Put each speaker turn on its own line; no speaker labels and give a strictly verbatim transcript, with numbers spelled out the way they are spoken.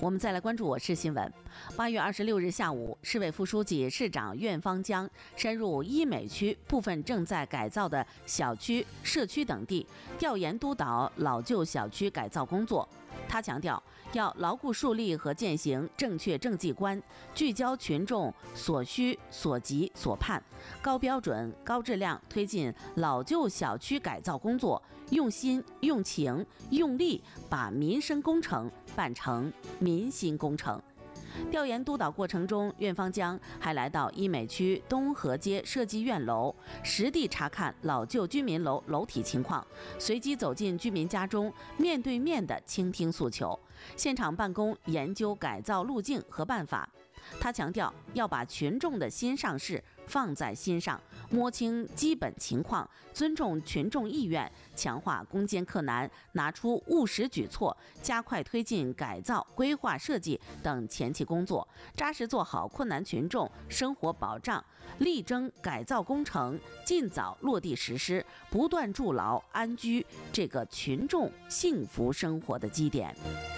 我们再来关注我市新闻。八月二十六日下午，市委副书记、市长苑方江深入医美区部分正在改造的小区、社区等地，调研督导老旧小区改造工作。他强调，要牢固树立和践行正确政绩观，聚焦群众所需、所急、所盼，高标准、高质量推进老旧小区改造工作，用心、用情、用力把民生工程办成民心工程。调研督导过程中，苑方江还来到医美区东河街设计院楼，实地查看老旧居民楼楼体情况，随机走进居民家中，面对面地倾听诉求，现场办公研究改造路径和办法。他强调，要把群众的心上事放在心上，摸清基本情况，尊重群众意愿，强化攻坚克难，拿出务实举措，加快推进改造、规划设计等前期工作，扎实做好困难群众生活保障，力争改造工程尽早落地实施，不断筑牢安居这个群众幸福生活的基点。